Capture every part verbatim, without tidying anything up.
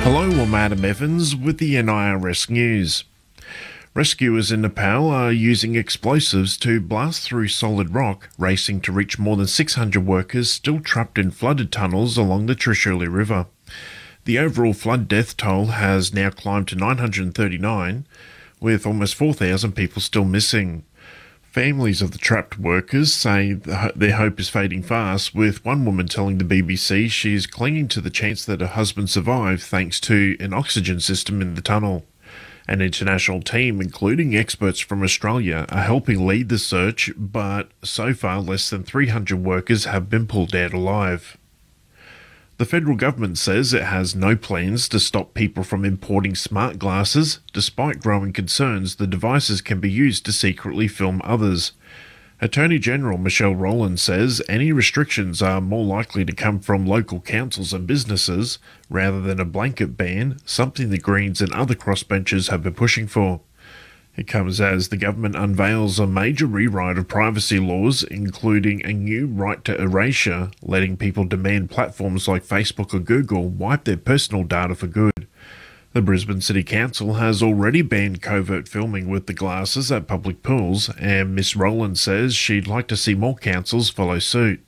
Hello, I'm Adam Evans with the N I R S News. Rescuers in Nepal are using explosives to blast through solid rock, racing to reach more than six hundred workers still trapped in flooded tunnels along the Trishuli River. The overall flood death toll has now climbed to nine hundred thirty-nine, with almost four thousand people still missing. Families of the trapped workers say their hope is fading fast, with one woman telling the B B C she is clinging to the chance that her husband survived thanks to an oxygen system in the tunnel. An international team, including experts from Australia, are helping lead the search, but so far less than three hundred workers have been pulled out alive. The federal government says it has no plans to stop people from importing smart glasses, despite growing concerns the devices can be used to secretly film others. Attorney General Michelle Rowland says any restrictions are more likely to come from local councils and businesses rather than a blanket ban, something the Greens and other crossbenchers have been pushing for. It comes as the government unveils a major rewrite of privacy laws, including a new right to erasure, letting people demand platforms like Facebook or Google wipe their personal data for good. The Brisbane City Council has already banned covert filming with the glasses at public pools, and Miss Rowland says she'd like to see more councils follow suit.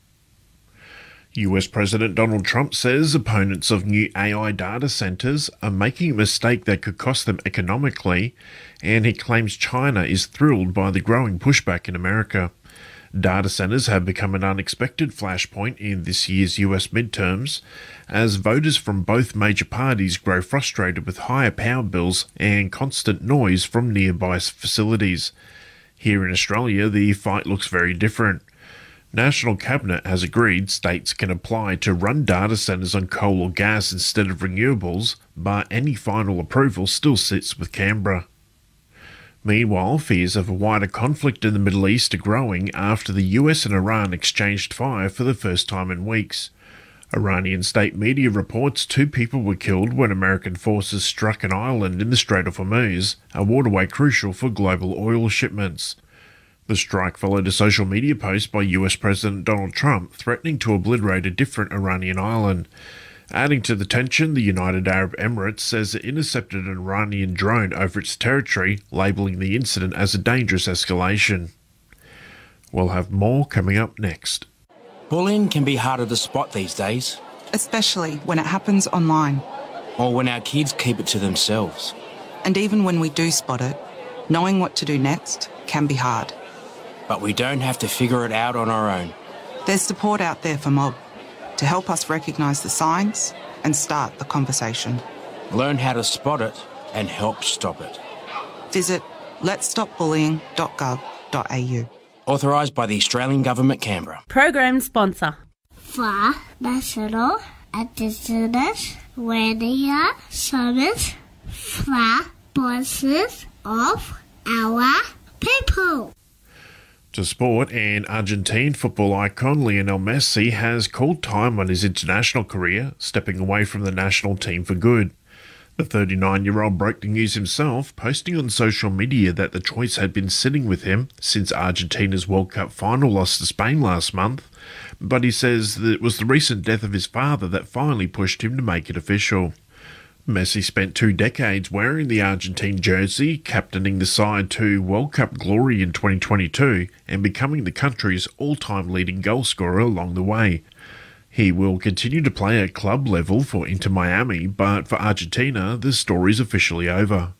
U S President Donald Trump says opponents of new A I data centres are making a mistake that could cost them economically, and he claims China is thrilled by the growing pushback in America. Data centres have become an unexpected flashpoint in this year's U S midterms, as voters from both major parties grow frustrated with higher power bills and constant noise from nearby facilities. Here in Australia, the fight looks very different. National Cabinet has agreed states can apply to run data centres on coal or gas instead of renewables, but any final approval still sits with Canberra. Meanwhile, fears of a wider conflict in the Middle East are growing after the U S and Iran exchanged fire for the first time in weeks. Iranian state media reports two people were killed when American forces struck an island in the Strait of Hormuz, a waterway crucial for global oil shipments. The strike followed a social media post by U S President Donald Trump threatening to obliterate a different Iranian island. Adding to the tension, the United Arab Emirates says it intercepted an Iranian drone over its territory, labelling the incident as a dangerous escalation. We'll have more coming up next. Bullying can be harder to spot these days. Especially when it happens online. Or when our kids keep it to themselves. And even when we do spot it, knowing what to do next can be hard. But we don't have to figure it out on our own. There's support out there for Mob to help us recognise the signs and start the conversation. Learn how to spot it and help stop it. Visit lets stop bullying dot gov dot a u. Authorised by the Australian Government, Canberra. Program sponsor. For National Indigenous Radio Service for voices of our people. To sport, and Argentine football icon Lionel Messi has called time on his international career, stepping away from the national team for good. The thirty-nine-year-old broke the news himself, posting on social media that the choice had been sitting with him since Argentina's World Cup final loss to Spain last month, but he says that it was the recent death of his father that finally pushed him to make it official. Messi spent two decades wearing the Argentine jersey, captaining the side to World Cup glory in twenty twenty-two and becoming the country's all-time leading goalscorer along the way. He will continue to play at club level for Inter Miami, but for Argentina, the story's officially over.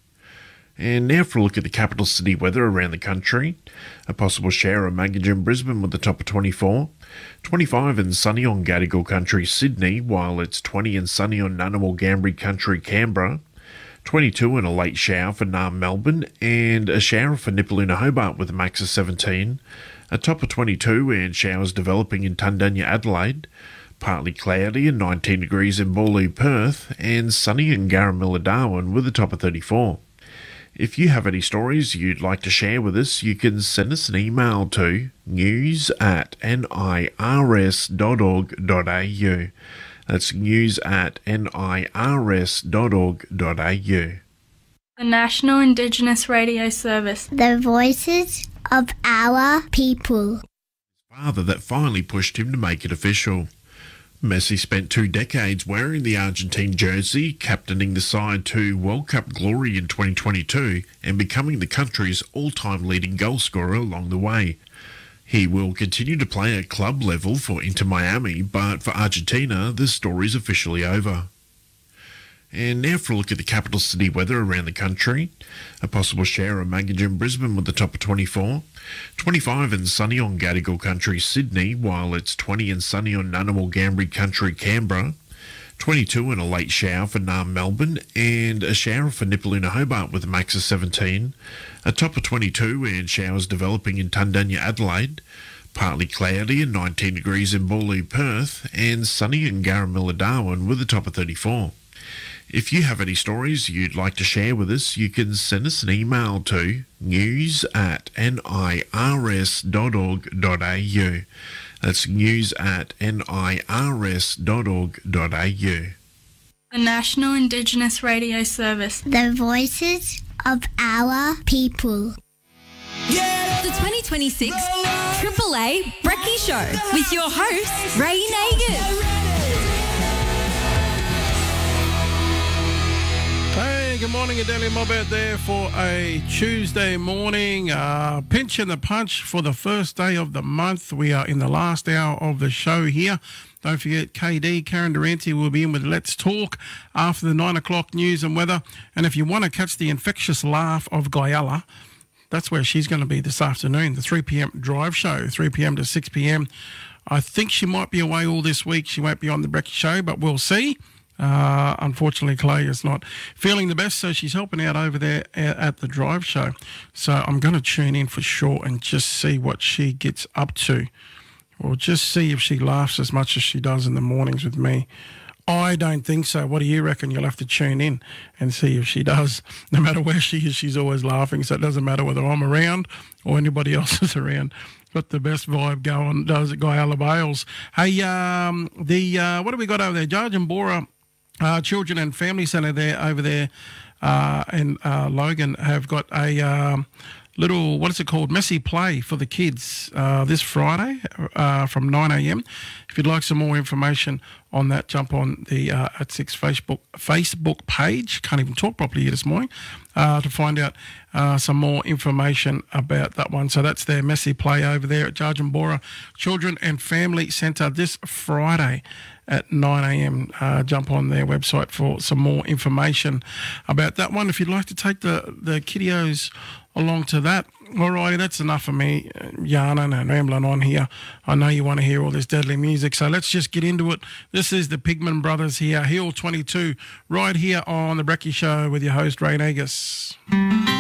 And now for a look at the capital city weather around the country. A possible shower of magnitude in Brisbane with a top of twenty-four. twenty-five and sunny on Gadigal Country, Sydney, while it's twenty and sunny on Ngunnawal Ngambri Country, Canberra. twenty-two and a late shower for Naarm, Melbourne, and a shower for Nipaluna, Hobart with a max of seventeen. A top of twenty-two and showers developing in Tundanya, Adelaide. Partly cloudy and nineteen degrees in Boorloo, Perth, and sunny in Garamilla, Darwin with a top of thirty-four. If you have any stories you'd like to share with us, you can send us an email to news at nirs dot org dot a u. That's news at nirs dot org dot a u. The National Indigenous Radio Service. The voices of our people. Father that finally pushed him to make it official. Messi spent two decades wearing the Argentine jersey, captaining the side to World Cup glory in twenty twenty-two and becoming the country's all-time leading goal scorer along the way. He will continue to play at club level for Inter Miami, but for Argentina, the story's officially over. And now for a look at the capital city weather around the country. A possible shower or maggot in Brisbane with the top of twenty-four. twenty-five and sunny on Gadigal Country, Sydney, while it's twenty and sunny on Ngunnawal Gambri Country, Canberra. twenty-two and a late shower for Naarm, Melbourne, and a shower for Nipaluna, Hobart with a max of seventeen. A top of twenty-two and showers developing in Tundanya, Adelaide. Partly cloudy and nineteen degrees in Boorloo, Perth, and sunny in Garramilla, Darwin with a top of thirty-four. If you have any stories you'd like to share with us, you can send us an email to news at nirs dot org dot a u. That's news at nirs dot org dot a u. The National Indigenous Radio Service. The voices of our people. The twenty twenty-six Triple A Brekkie Show with your host, Ray Nagin. Hey, good morning, a daily mob out there for a Tuesday morning. Uh, pinch and the punch for the first day of the month. We are in the last hour of the show here. Don't forget, K D, Karen Durante, will be in with Let's Talk after the nine o'clock news and weather. And if you want to catch the infectious laugh of Guyala, that's where she's going to be this afternoon, the three p.m. drive show, three p.m. to six p.m. I think she might be away all this week. She won't be on the Brekkie Show, but we'll see. Uh, unfortunately, Clay is not feeling the best, so she's helping out over there at the drive show. So I'm going to tune in for sure and just see what she gets up to. We'll just see if she laughs as much as she does in the mornings with me. I don't think so. What do you reckon? You'll have to tune in and see if she does. No matter where she is, she's always laughing, so it doesn't matter whether I'm around or anybody else is around. Got the best vibe going, does it, Guyala Bales? Hey, um, the uh, what have we got over there? Jarjan Bora uh, Children and Family Centre there over there uh, in uh, Logan have got a um, little, what is it called, messy play for the kids uh, this Friday uh, from nine a.m. If you'd like some more information on that, jump on the uh, at six Facebook Facebook page. Can't even talk properly here this morning uh, to find out uh, some more information about that one. So that's their messy play over there at Jarjan Bora Children and Family Centre this Friday at nine a.m. Uh, jump on their website for some more information about that one. If you'd like to take the, the kiddios along to that. Alrighty, that's enough of me uh, yarning and rambling on here. I know you want to hear all this deadly music, so let's just get into it. This is the Pigman Brothers here, Hill twenty-two, right here on the Brekkie Show with your host, Ray Nagus.